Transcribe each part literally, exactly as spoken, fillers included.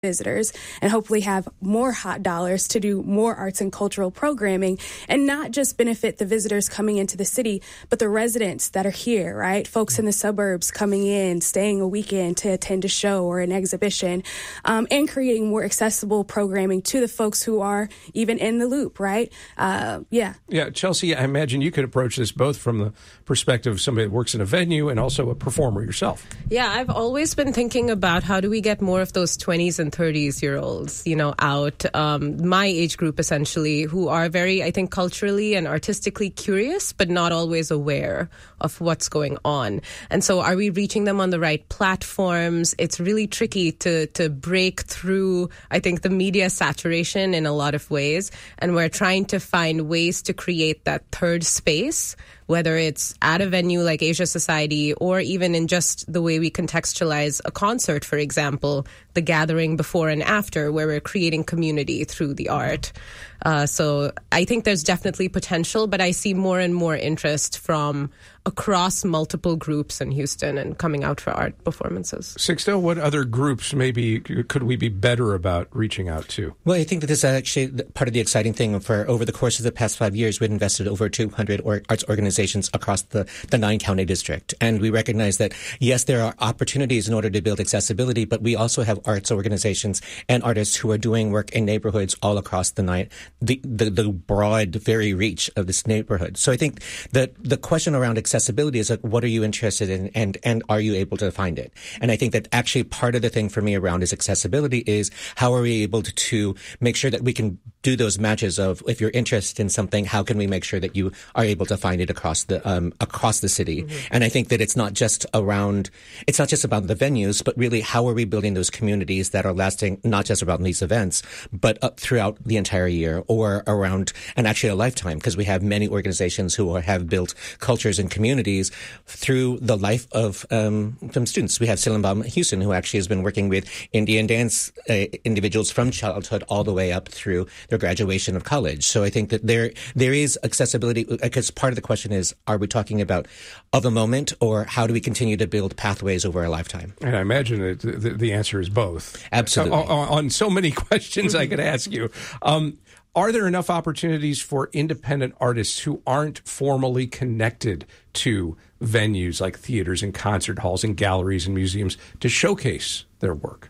visitors and hopefully have more hot dollars to do more arts and cultural programming and not just benefit the visitors coming into the city, but the residents that are here, right? Folks in the suburbs coming in, staying a weekend to attend a show or an exhibition, um, and creating more accessible programming to the folks who are even in the loop, right? Uh, yeah. Yeah, Chelsea, I imagine you could approach this both from the perspective of somebody that works in a venue and also a performer yourself. Yeah, I've always been thinking about how do we get more of those twenties and thirties year olds, you know, out, um, my age group essentially, who are very, I think, culturally and artistically curious, but not always aware of what's going on. And so are we reaching them on the right platforms? It's really tricky to, to break through, I think, the media saturation in a lot of ways. And we're trying to find ways to create that third space, whether it's at a venue like Asia Society or even in just the way we contextualize a concert, for example, the gathering before and after, where we're creating community through the art. Uh, so I think there's definitely potential, but I see more and more interest from across multiple groups in Houston and coming out for art performances. Sixto, what other groups maybe could we be better about reaching out to? Well, I think that this is actually part of the exciting thing. For over the course of the past five years, we've invested over two hundred or arts organizations across the, the nine-county district. And we recognize that, yes, there are opportunities in order to build accessibility, but we also have arts organizations and artists who are doing work in neighborhoods all across the night, the, the, the broad, very reach of this neighborhood. So I think that the question around accessibility is like, what are you interested in, and, and are you able to find it? And I think that actually part of the thing for me around is accessibility is how are we able to, to make sure that we can do those matches of, if you're interested in something, how can we make sure that you are able to find it across the um, across the city? Mm-hmm. And I think that it's not just around, it's not just about the venues, but really how are we building those communities that are lasting, not just around these events, but up throughout the entire year or around, and actually a lifetime, because we have many organizations who are, have built cultures and communities through the life of um, some students. We have Sillenbaum Houston, who actually has been working with Indian dance uh, individuals from childhood all the way up through their graduation of college. So I think that there there is accessibility, because part of the question is, are we talking about of a moment, or how do we continue to build pathways over a lifetime? And I imagine that the, the answer is both. Absolutely. Uh, on, on so many questions I could ask you. Um, are there enough opportunities for independent artists who aren't formally connected to venues like theaters and concert halls and galleries and museums to showcase their work?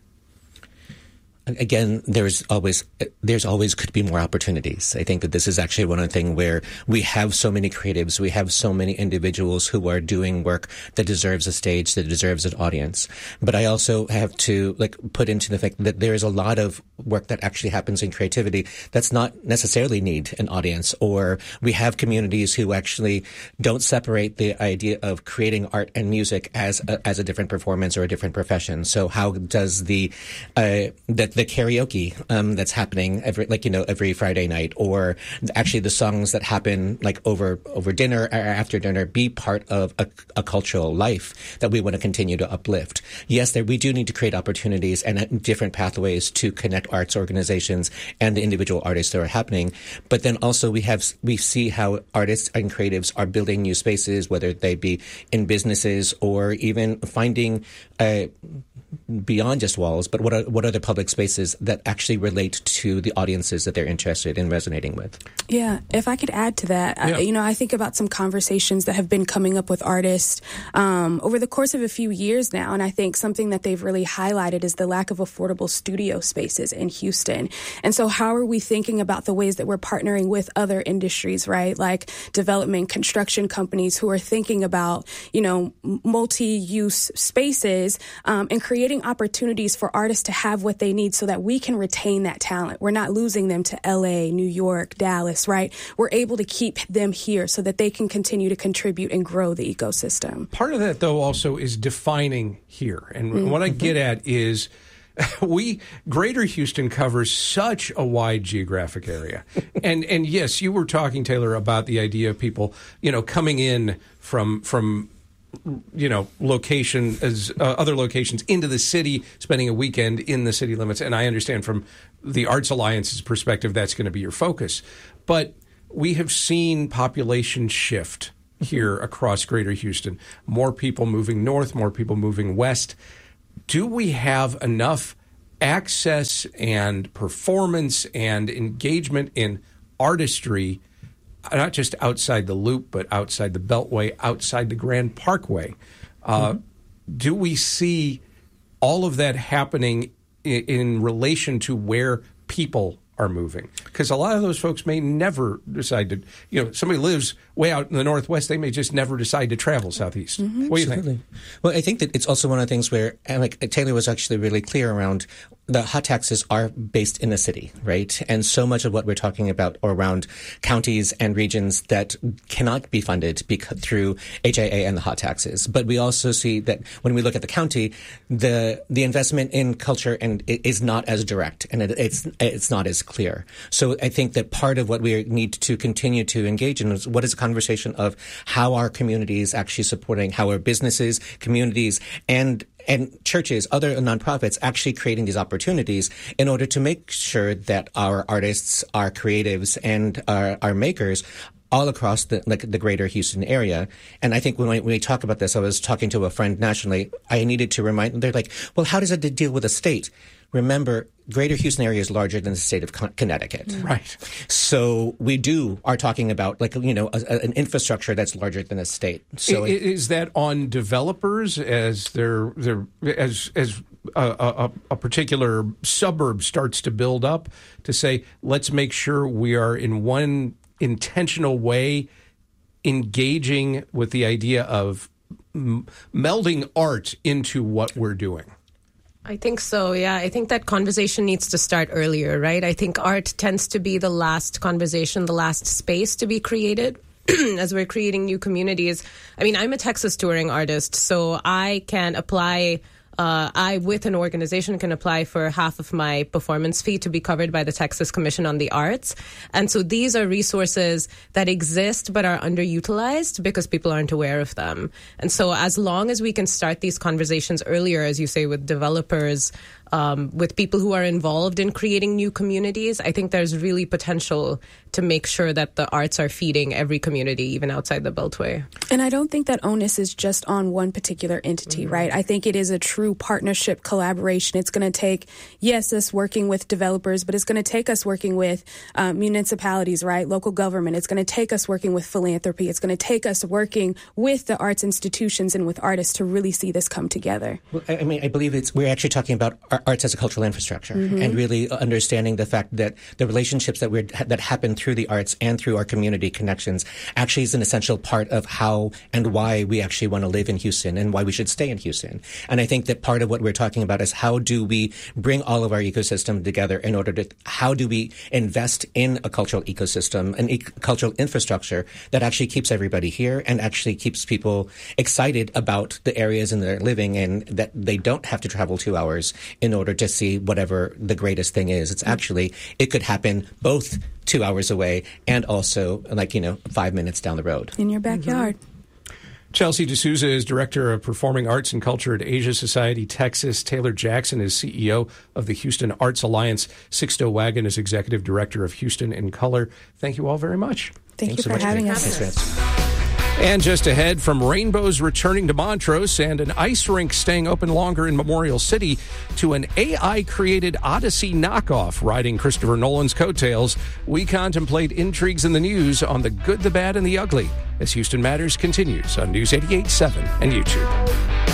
Again, there's always there's always could be more opportunities. I think that this is actually one of the things where we have so many creatives, we have so many individuals who are doing work that deserves a stage, that deserves an audience. But I also have to like put into the fact that there is a lot of work that actually happens in creativity that's not necessarily need an audience. Or we have communities who actually don't separate the idea of creating art and music as a, as a different performance or a different profession. So how does the uh, that the karaoke um, that's happening every, like, you know, every Friday night, or actually the songs that happen like over over dinner or after dinner, be part of a, a cultural life that we want to continue to uplift. Yes, there we do need to create opportunities and different pathways to connect arts organizations and the individual artists that are happening. But then also we have we see how artists and creatives are building new spaces, whether they be in businesses or even finding uh, beyond just walls, but what are what are the public spaces that actually relate to the audiences that they're interested in resonating with? Yeah, if I could add to that, yeah. I, you know, I think about some conversations that have been coming up with artists um, over the course of a few years now, and I think something that they've really highlighted is the lack of affordable studio spaces in Houston. And so how are we thinking about the ways that we're partnering with other industries, right, like development, construction companies who are thinking about, you know, multi-use spaces um, and creating creating opportunities for artists to have what they need so that we can retain that talent. We're not losing them to L A, New York, Dallas, right? We're able to keep them here so that they can continue to contribute and grow the ecosystem. Part of that, though, also is defining here. And mm-hmm. what I get at is we, Greater Houston covers such a wide geographic area. and and yes, you were talking, Taylor, about the idea of people, you know, coming in from from you know, location as uh, other locations into the city, spending a weekend in the city limits. And I understand from the Arts Alliance's perspective, that's going to be your focus. But we have seen population shift here across Greater Houston. More people moving north, more people moving west. Do we have enough access and performance and engagement in artistry, not just outside the Loop, but outside the Beltway, outside the Grand Parkway. Uh, mm-hmm. Do we see all of that happening in, in relation to where people are moving? Because a lot of those folks may never decide to, you know, somebody lives way out in the Northwest, they may just never decide to travel Southeast. Mm-hmm. What do you Absolutely. think? Well, I think that it's also one of the things where, like, Taylor was actually really clear around the hot taxes are based in the city, right? And so much of what we're talking about are around counties and regions that cannot be funded because, through H I A and the hot taxes. But we also see that when we look at the county, the the investment in culture and it is not as direct and it, it's it's not as clear. So I think that part of what we need to continue to engage in is what is a conversation of how our communities actually supporting, how our businesses, communities, and and churches, other nonprofits actually creating these opportunities in order to make sure that our artists, our creatives, and our, our makers all across the like the greater Houston area. And I think when we, when we talk about this, I was talking to a friend nationally, I needed to remind them, they're like, well, how does it deal with the state? Remember, greater Houston area is larger than the state of Connecticut. Right. So we do are talking about, like, you know, a, a, an infrastructure that's larger than a state. So is, is that on developers as they're, they're as as a, a, a particular suburb starts to build up to say, let's make sure we are in one intentional way engaging with the idea of m- melding art into what we're doing? I think so, yeah. I think that conversation needs to start earlier, right? I think art tends to be the last conversation, the last space to be created as we're creating new communities. I mean, I'm a Texas touring artist, so I can apply... Uh, I, with an organization, can apply for half of my performance fee to be covered by the Texas Commission on the Arts. And so these are resources that exist but are underutilized because people aren't aware of them. And so as long as we can start these conversations earlier, as you say, with developers, um, with people who are involved in creating new communities, I think there's really potential to make sure that the arts are feeding every community, even outside the Beltway. And I don't think that onus is just on one particular entity, mm-hmm. right? I think it is a true partnership collaboration. It's going to take, yes, us working with developers, but it's going to take us working with um, municipalities, right? Local government. It's going to take us working with philanthropy. It's going to take us working with the arts institutions and with artists to really see this come together. Well, I mean, I believe it's we're actually talking about arts as a cultural infrastructure, mm-hmm. and really understanding the fact that the relationships that we're that happen through the arts and through our community connections actually is an essential part of how and why we actually want to live in Houston and why we should stay in Houston. And I think that part of what we're talking about is how do we bring all of our ecosystem together in order to, how do we invest in a cultural ecosystem, an e- cultural infrastructure that actually keeps everybody here and actually keeps people excited about the areas in their living and that they don't have to travel two hours in order to see whatever the greatest thing is. It's actually, it could happen both two hours away and also, like, you know, five minutes down the road. In your backyard. Mm-hmm. Chelsea D'Souza is Director of Performing Arts and Culture at Asia Society Texas. Taylor Jackson is C E O of the Houston Arts Alliance. Sixto Wagon is Executive Director of Houston in Color. Thank you all very much. Thank Thanks you so for much. having us. Thanks, And just ahead, from rainbows returning to Montrose and an ice rink staying open longer in Memorial City to an A I-created Odyssey knockoff riding Christopher Nolan's coattails, we contemplate intrigues in the news on the good, the bad, and the ugly as Houston Matters continues on News eighty-eight point seven and YouTube.